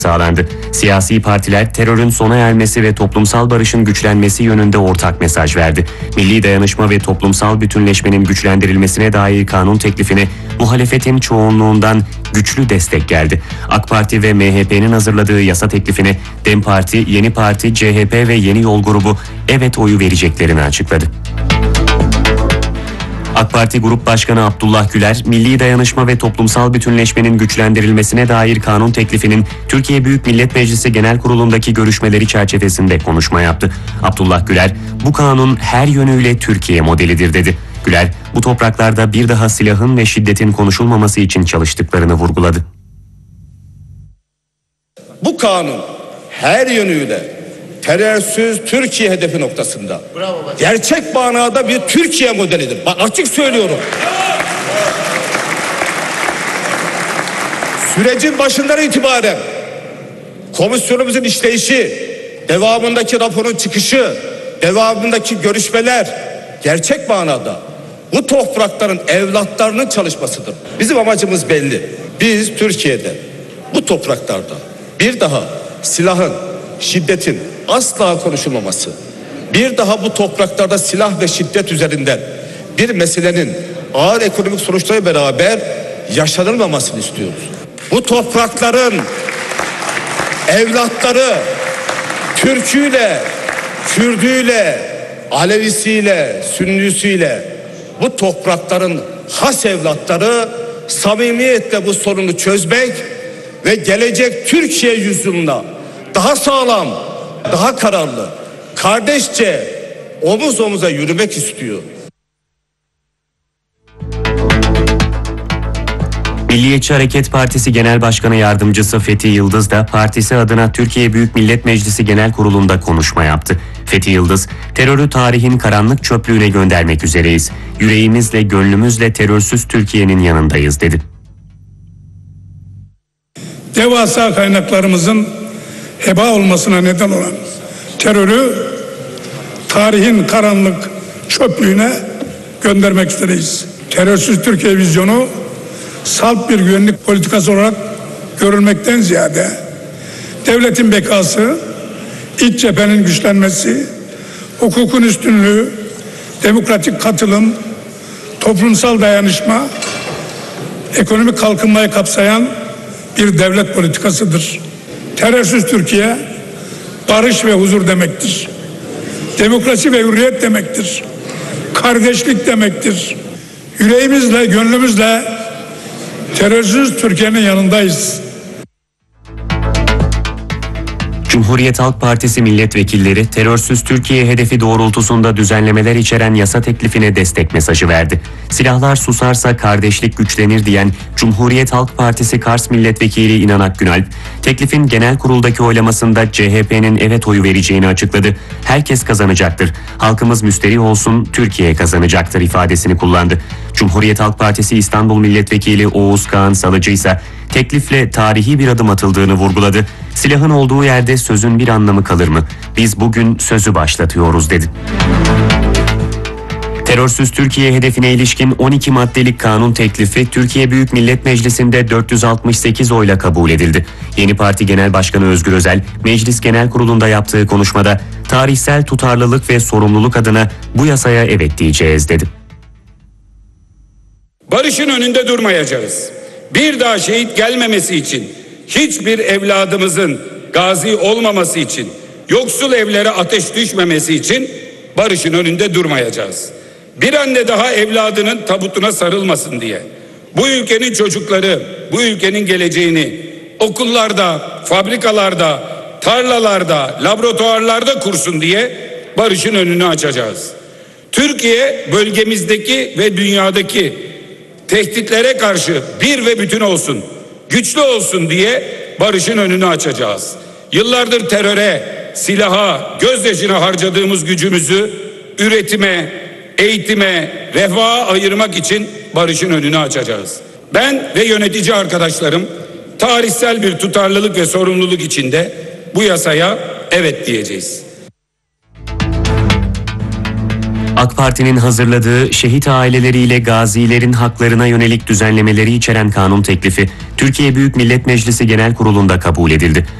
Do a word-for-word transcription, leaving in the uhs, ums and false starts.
sağlandı. Siyasi partiler terörün sona ermesi ve toplumsal barışın güçlenmesi yönünde ortak mesaj verdi. Milli dayanışma ve toplumsal bütünleşmenin güçlendirilmesine dair kanun teklifine muhalefetin çoğunluğundan güçlü destek geldi. AK Parti ve M H P'nin hazırladığı yasa teklifine DEM Parti, Yeni Parti, C H P ve Yeni Yol grubu evet oyu vereceklerini açıkladı. AK Parti Grup Başkanı Abdullah Güler, milli dayanışma ve toplumsal bütünleşmenin güçlendirilmesine dair kanun teklifinin Türkiye Büyük Millet Meclisi Genel Kurulu'ndaki görüşmeleri çerçevesinde konuşma yaptı. Abdullah Güler, bu kanun her yönüyle Türkiye modelidir dedi. Güler, bu topraklarda bir daha silahın ve şiddetin konuşulmaması için çalıştıklarını vurguladı. Bu kanun her yönüyle terörsüz Türkiye hedefi noktasında gerçek manada bir Türkiye modelidir. Bak açık söylüyorum. Sürecin başından itibaren komisyonumuzun işleyişi, devamındaki raporun çıkışı, devamındaki görüşmeler gerçek manada bu toprakların evlatlarının çalışmasıdır. Bizim amacımız belli. Biz Türkiye'de, bu topraklarda bir daha silahın, şiddetin asla konuşulmaması, bir daha bu topraklarda silah ve şiddet üzerinden bir meselenin ağır ekonomik sonuçları beraber yaşanılmamasını istiyoruz. Bu toprakların evlatları Türküyle, Kürdüyle, Alevisiyle, Sünnisiyle bu toprakların has evlatları samimiyetle bu sorunu çözmek ve gelecek Türkiye yüzyılına daha sağlam, daha kararlı, kardeşçe omuz omuza yürümek istiyor. Milliyetçi Hareket Partisi Genel Başkanı Yardımcısı Fethi Yıldız da partisi adına Türkiye Büyük Millet Meclisi Genel Kurulu'nda konuşma yaptı. Fethi Yıldız, terörü tarihin karanlık çöplüğüne göndermek üzereyiz. Yüreğimizle, gönlümüzle terörsüz Türkiye'nin yanındayız dedi. Devasa kaynaklarımızın heba olmasına neden olan terörü tarihin karanlık çöplüğüne göndermek üzereyiz. Terörsüz Türkiye vizyonu salt bir güvenlik politikası olarak görülmekten ziyade devletin bekası, iç cephenin güçlenmesi, hukukun üstünlüğü, demokratik katılım, toplumsal dayanışma, ekonomik kalkınmayı kapsayan bir devlet politikasıdır. Terörsüz Türkiye, barış ve huzur demektir. Demokrasi ve hürriyet demektir. Kardeşlik demektir. Yüreğimizle, gönlümüzle terörsüz Türkiye'nin yanındayız. Cumhuriyet Halk Partisi milletvekilleri terörsüz Türkiye hedefi doğrultusunda düzenlemeler içeren yasa teklifine destek mesajı verdi. Silahlar susarsa kardeşlik güçlenir diyen Cumhuriyet Halk Partisi Kars Milletvekili İnan Akgünalp, teklifin genel kuruldaki oylamasında C H P'nin evet oyu vereceğini açıkladı. Herkes kazanacaktır. Halkımız müsterih olsun, Türkiye kazanacaktır ifadesini kullandı. Cumhuriyet Halk Partisi İstanbul Milletvekili Oğuz Kağan Salıcı ise teklifle tarihi bir adım atıldığını vurguladı. Silahın olduğu yerde sözün bir anlamı kalır mı? Biz bugün sözü başlatıyoruz dedi. Terörsüz Türkiye hedefine ilişkin on iki maddelik kanun teklifi Türkiye Büyük Millet Meclisi'nde dört yüz altmış sekiz oyla kabul edildi. Yeni Parti Genel Başkanı Özgür Özel, Meclis Genel Kurulu'nda yaptığı konuşmada tarihsel tutarlılık ve sorumluluk adına bu yasaya evet diyeceğiz dedi. Barışın önünde durmayacağız. Bir daha şehit gelmemesi için, hiçbir evladımızın gazi olmaması için, yoksul evlere ateş düşmemesi için barışın önünde durmayacağız. Bir anne daha evladının tabutuna sarılmasın diye, bu ülkenin çocukları, bu ülkenin geleceğini okullarda, fabrikalarda, tarlalarda, laboratuvarlarda kursun diye barışın önünü açacağız. Türkiye bölgemizdeki ve dünyadaki tehditlere karşı bir ve bütün olsun, güçlü olsun diye barışın önünü açacağız. Yıllardır teröre, silaha, gözyaşına harcadığımız gücümüzü üretime, eğitime, refaha ayırmak için barışın önünü açacağız. Ben ve yönetici arkadaşlarım tarihsel bir tutarlılık ve sorumluluk içinde bu yasaya evet diyeceğiz. AK Parti'nin hazırladığı şehit aileleriyle gazilerin haklarına yönelik düzenlemeleri içeren kanun teklifi Türkiye Büyük Millet Meclisi Genel Kurulu'nda kabul edildi.